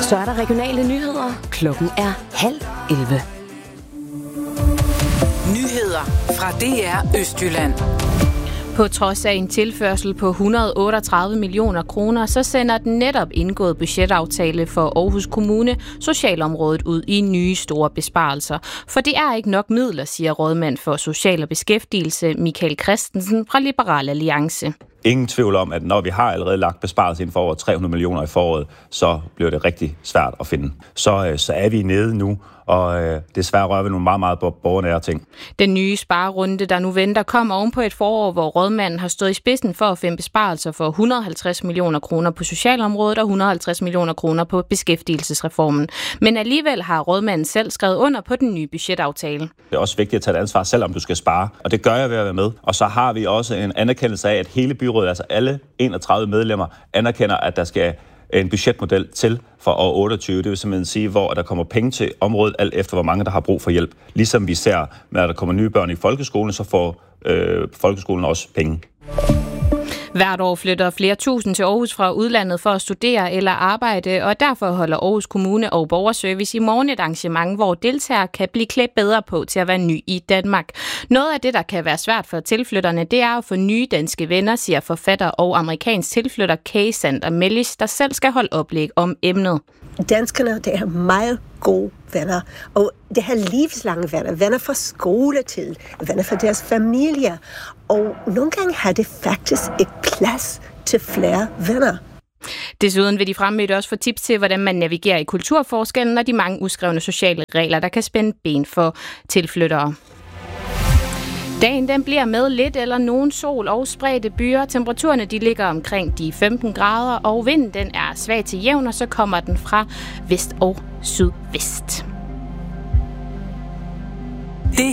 Så er der regionale nyheder. Klokken er 10:30. Nyheder fra DR Østjylland. På trods af en tilførsel på 138 millioner kroner, så sender den netop indgået budgetaftale for Aarhus Kommune socialområdet ud i nye store besparelser. For det er ikke nok midler, siger rådmand for social og beskæftigelse Michael Christensen fra Liberal Alliance. Ingen tvivl om, at når vi har allerede lagt besparelser inden for over 300 millioner i foråret, så bliver det rigtig svært at finde. Så er vi nede nu, og desværre rører vi nogle meget, meget borgernære ting. Den nye sparerunde, der nu venter, kom oven på et forår, hvor rådmanden har stået i spidsen for at finde besparelser for 150 millioner kroner på socialområdet og 150 millioner kroner på beskæftigelsesreformen. Men alligevel har rådmanden selv skrevet under på den nye budgetaftale. Det er også vigtigt at tage et ansvar selv, om du skal spare, og det gør jeg ved at være med. Og så har vi også en anerkendelse af, at hele byrådet, altså alle 31 medlemmer, anerkender, at der skal en budgetmodel til for år 28. Det vil simpelthen sige, hvor der kommer penge til området, alt efter hvor mange, der har brug for hjælp. Ligesom vi ser, når der kommer nye børn i folkeskolen, så får folkeskolen også penge. Hvert år flytter flere tusind til Aarhus fra udlandet for at studere eller arbejde, og derfor holder Aarhus Kommune og Borgerservice i morgen et arrangement, hvor deltagere kan blive klædt bedre på til at være ny i Danmark. Noget af det, der kan være svært for tilflytterne, det er at få nye danske venner, siger forfatter og amerikansk tilflytter Kay Sander Mellis, der selv skal holde oplæg om emnet. Danskerne, det er meget gode venner, og det her livslange venner, venner fra skoletid, venner fra deres familier, og nogle gange har det faktisk ikke plads til flere venner. Desuden vil de fremmødte også få tips til, hvordan man navigerer i kulturforskellen og de mange uskrevne sociale regler, der kan spænde ben for tilflyttere. Dagen den bliver med lidt eller nogen sol og spredte byer. Temperaturerne de ligger omkring de 15 grader, og vinden den er svag til jævn, og så kommer den fra vest og sydvest.